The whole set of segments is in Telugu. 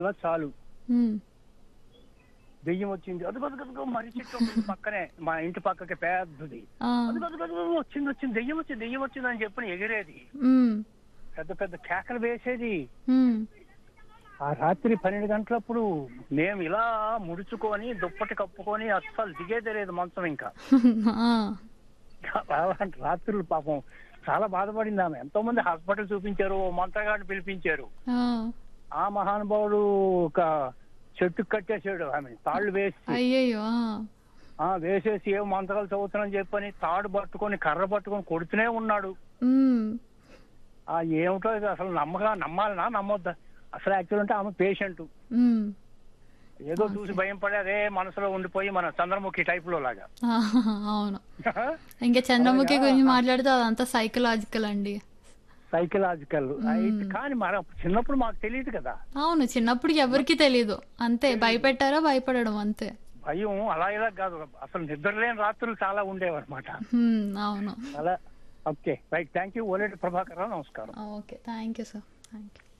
అలా చాలు హ్మ్. దెయ్యం వచ్చింది అదిగో మర్రి చెట్టు ఒకటి పక్కనే మా ఇంటి పక్కకి పెద్దది ఆ! అదిగో వచ్చింది దెయ్యం వచ్చింది అని చెప్పి ఎగిరేది హ్మ్. పెద్ద పెద్ద కేకలు వేసేది. హ్మ్. ఆ రాత్రి 12 గంటలప్పుడు మేము ఇలా ముడుచుకొని దుప్పటి కప్పుకొని అస్సలు దిగేదే లేదు మంచం ఇంకా. ఆ! అలాంటి రాత్రులు పాపం చాలా బాధపడింది ఆమె. ఎంతో మంది హాస్పిటల్ చూపించారు, ఓ మంత్రగాడిని పిలిపించారు. ఆ! ఆ మహానుభావుడు ఒక చెట్టుకు కట్టేసాడు ఆమె తాళ్ళు వేసి. అయ్యయ్యో! ఆ! వేసేసి ఏం మంత్రాలు చదువుతానని చెప్పని తాడు పట్టుకొని కర్ర పట్టుకొని కొడుతూనే ఉన్నాడు. హ్మ్. ఏమిటో ఇది అసలు నమ్మాలనా నమ్మొద్దా? అసలు యాక్చువల్ అంటే ఆమె పేషెంట్. హ్మ్. ఏదో చూసి ఓకే. భయం పడి అదే మనసులో ఉండిపోయి మన చంద్రముఖి టైప్ లో లాగా. అవును. ఇంక చంద్రముఖి అలాగా గురించి మాట్లాడితే అదంతా సైకలాజికల్ అండి. సైకలాజికల్ అయితే హ్మ్. కానీ మరి చిన్నప్పుడు మాకు తెలియదు కదా. అవును. చిన్నప్పుడు ఎవరికీ తెలీదు. అంతే తెలీదు. భయపెట్టారా భయపడడం అంతే. భయం అలా ఇలా కాదు, అసలు నిద్రలేని రాత్రులు చాలా ఉండేవన్నమాట. హ్మ్. అవును. అలా. Okay right, thank you. Oleti Prabhakar Rao, నమస్కారం. Okay. Thank you sir. Thank you.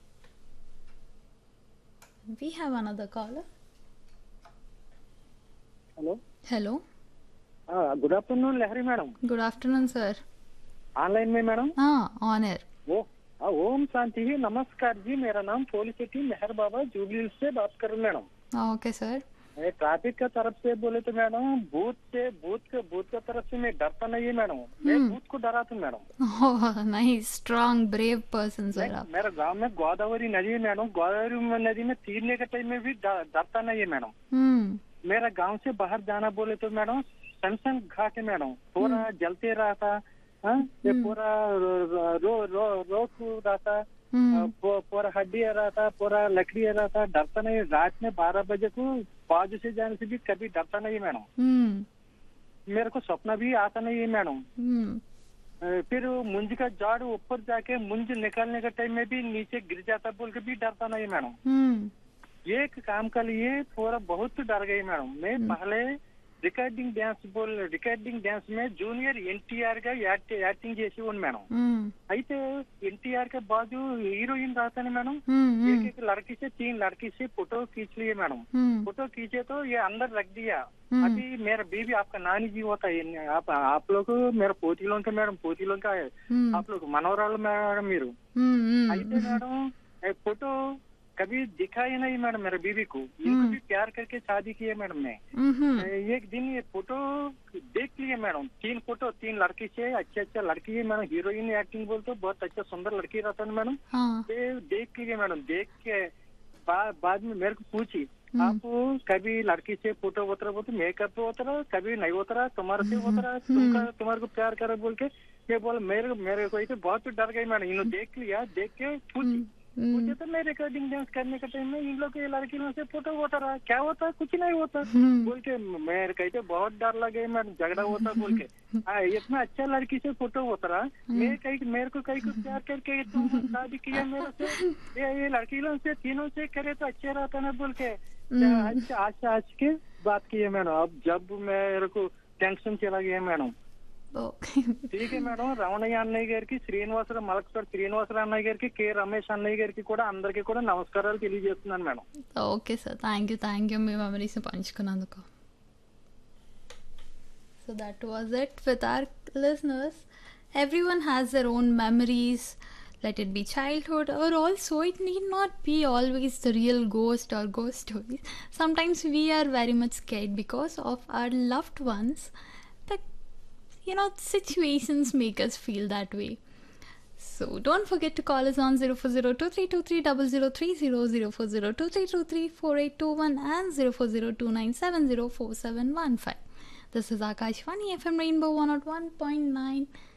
We have another caller. Hello, Hello. Good afternoon Lahari madam. Good afternoon, sir. Online में मैडम. On air. वो ओम शांति ही, नमस्कार जी. मेरा नाम पोली सिटी मेहर बाबा जुबली से बात कर रहा हूं मैडम. Okay, sir. ट्रैफिक का तरफ से बोले तो मैडम भूत का तरफ से मैं डरता नहीं है मैडम. मैं भूत को डराता हूं madam. Oh, nice, strong, brave person, sir. आप. मेरा गांव में गोदावरी नदी है मैडम. गोदावरी नदी में तैरने के टाइम में भी डरता नहीं है मैडम. Hmm. मेरा गांव से बाहर जाना बोले तो मैडम सनसन घाट है मैडम. पूरा जलते रहा था. ये पूरा रोड रहा था. Hmm. पूरा हड्डी रहा था, पूरा लकड़ी रहा था. डरता नहीं. रात में 12 बजे को बाजू से जाने से भी कभी डरता नहीं मैडम. Hmm. मेरे को सपना भी आता नहीं है मैडम. Hmm. फिर मुंज का झाड़ ऊपर जाके मुंज निकालने के टाइम में भी नीचे गिर जाता बोल के भी डरता नहीं मैडम. Hmm. एक काम के लिए पूरा बहुत डर गई मैडम. मैं पहले రికార్డింగ్ డ్యాన్స్ में జూనియర్ ఎన్టీఆర్ గా యాక్టింగ్ చేసి ఉంది మేడం. Hmm. అయితే एनटीआर के बाजू हीरोइन रहता है मैडम. एक लड़की से 3 लड़की से फोटो खींच लिए मैडम. फोटो खींचे तो ये अंदर रख दिया. अभी मेरा बीबी आपका नानी जी होता है. आप लोग मेरा पोतीलों का मैडम, पोतीलों का है. आप लोग मनोहर मैडम మీరు. అయితే మేడం फोटो कभी दिखा ही नहीं मैडम मेरे बीबी को. इनको भी प्यार करके शादी की है मैडम ने. एक दिन ये फोटो देख लिए मैडम. 3 फोटो 3 लड़की से अच्छा लड़की है मैडम. हीरोइन एक्टिंग बोलते बहुत अच्छा सुंदर लड़की रहता है मैडम. देख लिए मैडम. देख के बाद में मेरे को पूछी आप कभी लड़की से फोटो उतरा मेकअप उतरा कभी नहीं उतरा तुम्हारे से उतरा तुम्हारे को प्यार करे बोल के ये बोला. मेरे को तो बहुत डर गई मैडम. इन्होंने देख लिया. देख के पूछी मुझे तो मैं रिकॉर्डिंग डांस करने के टाइम में इन लोग के लड़कियों से फोटो होता रहा. क्या होता कुछ नहीं होता बोल के मेरे कहते बहुत डर लगे मैडम. झगड़ा होता बोल के इतना अच्छा लड़की से फोटो होता रहा. मेरे को कहीं को प्यार करके तुम शादी किया मेरे से. ये लड़कियों से तीनों से करे तो अच्छे रहता ना बोल के आज के बात की है मैडम. अब जब मेरे को टेंशन चला गया मैडम. ठीक है మేడం. రమణయ్య అన్నయ్య గారికి, శ్రీనివాసరావు మలక్పేట శ్రీనివాసరావు అన్నయ్య గారికి, కె రమేష్ అన్నయ్య గారికి కూడా అందరికీ కూడా నమస్కారాలు తెలియజేస్తున్నాను madam. Okay sir. Thank you me memories పంచుకున్నందుకు. So that was it with our listeners. Everyone has their own memories. Let it be childhood or also it need not be always the real ghost or ghost stories. Sometimes we are very much scared because of our loved ones. But situations make us feel that way. So don't forget to call us on 04023230030, 04023234821 and 04029704715. This is Akashvani FM Rainbow 101.9.